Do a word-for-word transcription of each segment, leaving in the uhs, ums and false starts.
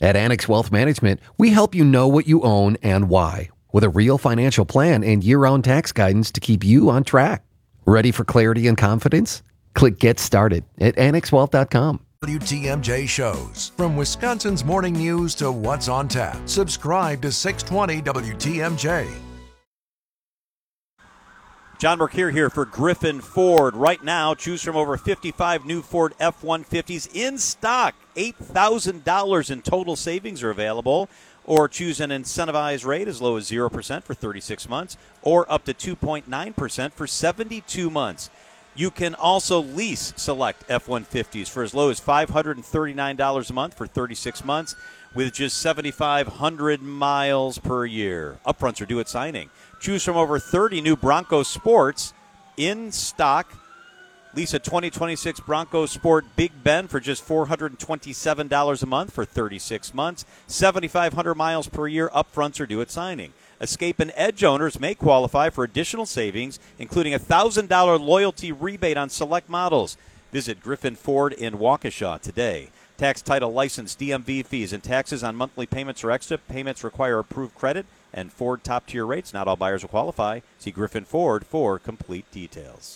At Annex Wealth Management, we help you know what you own and why, with a real financial plan and year-round tax guidance to keep you on track. Ready for clarity and confidence? Click Get Started at annex wealth dot com. W T M J shows. From Wisconsin's morning news to what's on tap. Subscribe to six twenty W T M J. John Mercure here for Griffin Ford. Right now, choose from over fifty-five new Ford F one fifties in stock. eight thousand dollars in total savings are available. Or choose an incentivized rate as low as zero percent for thirty-six months or up to two point nine percent for seventy-two months. You can also lease select F one fifties for as low as five hundred thirty-nine dollars a month for thirty-six months with just seven thousand five hundred miles per year. Upfronts are due at signing. Choose from over thirty new Bronco Sports in stock. Lease a twenty twenty-six Bronco Sport Big Ben for just four hundred twenty-seven dollars a month for thirty-six months. seven thousand five hundred miles per year. Upfronts are due at signing. Escape and Edge owners may qualify for additional savings, including a one thousand dollars loyalty rebate on select models. Visit Griffin Ford in Waukesha today. Tax, title, license, D M V fees, and taxes on monthly payments are extra. Payments require approved credit and Ford top-tier rates. Not all buyers will qualify. See Griffin Ford for complete details.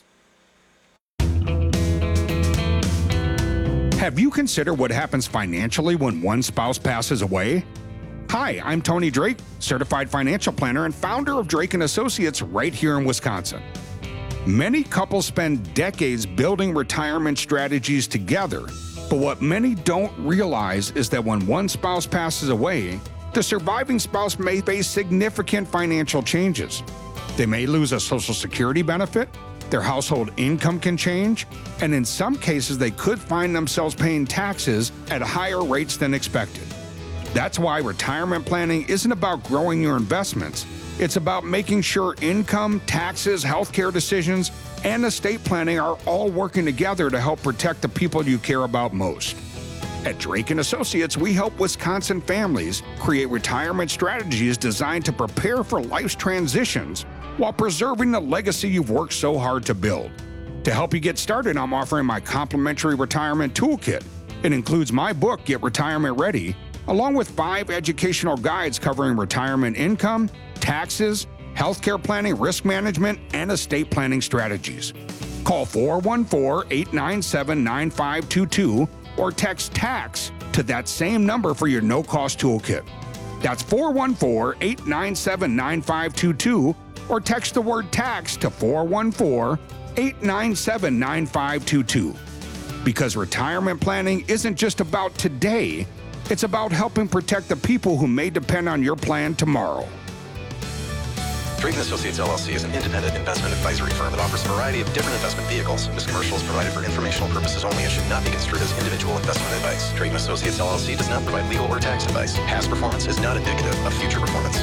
Have you considered what happens financially when one spouse passes away? Hi, I'm Tony Drake, certified financial planner and founder of Drake and Associates right here in Wisconsin. Many couples spend decades building retirement strategies together, but what many don't realize is that when one spouse passes away, the surviving spouse may face significant financial changes. They may lose a Social Security benefit, their household income can change, and in some cases they could find themselves paying taxes at higher rates than expected. That's why retirement planning isn't about growing your investments. It's about making sure income, taxes, healthcare decisions, and estate planning are all working together to help protect the people you care about most. At Drake and Associates, we help Wisconsin families create retirement strategies designed to prepare for life's transitions while preserving the legacy you've worked so hard to build. To help you get started, I'm offering my complimentary retirement toolkit. It includes my book, Get Retirement Ready, along with five educational guides covering retirement income, taxes, healthcare planning, risk management, and estate planning strategies. Call four one four, eight nine seven, nine five two two or text TAX to that same number for your no-cost toolkit. That's four one four, eight nine seven, nine five two two or text the word TAX to four one four, eight nine seven, nine five two two. Because retirement planning isn't just about today, it's about helping protect the people who may depend on your plan tomorrow. Drake and Associates L L C is an independent investment advisory firm that offers a variety of different investment vehicles. This commercial is provided for informational purposes only and should not be construed as individual investment advice. Drake and Associates L L C does not provide legal or tax advice. Past performance is not indicative of future performance.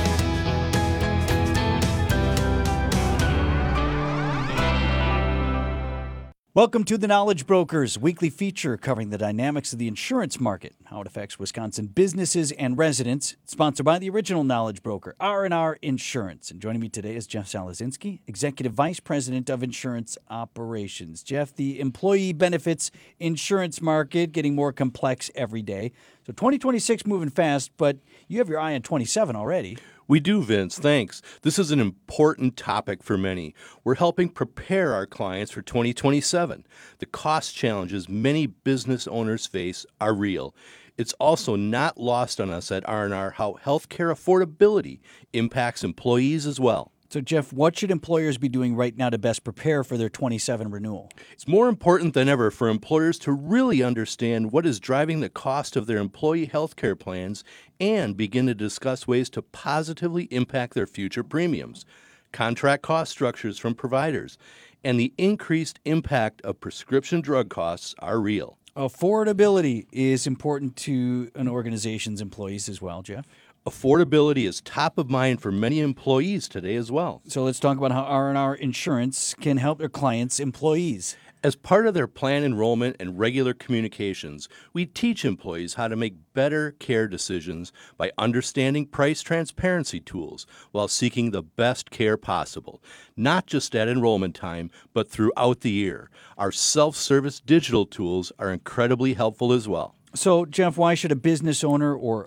Welcome to the Knowledge Brokers weekly feature covering the dynamics of the insurance market, how it affects Wisconsin businesses and residents. Sponsored by the original Knowledge Broker, R and R Insurance. And joining me today is Jeff Salazinski, Executive Vice President of Insurance Operations. Jeff, the employee benefits insurance market getting more complex every day. So twenty twenty-six moving fast, but you have your eye on twenty-seven already. We do, Vince. Thanks. This is an important topic for many. We're helping prepare our clients for twenty twenty-seven. The cost challenges many business owners face are real. It's also not lost on us at R and R how healthcare affordability impacts employees as well. So, Jeff, what should employers be doing right now to best prepare for their twenty-seven renewal? It's more important than ever for employers to really understand what is driving the cost of their employee health care plans and begin to discuss ways to positively impact their future premiums, contract cost structures from providers, and the increased impact of prescription drug costs are real. Affordability is important to an organization's employees as well, Jeff. Affordability is top of mind for many employees today as well. So let's talk about how R and R Insurance can help their clients' employees. As part of their plan enrollment and regular communications, we teach employees how to make better care decisions by understanding price transparency tools while seeking the best care possible, not just at enrollment time, but throughout the year. Our self-service digital tools are incredibly helpful as well. So, Jeff, why should a business owner or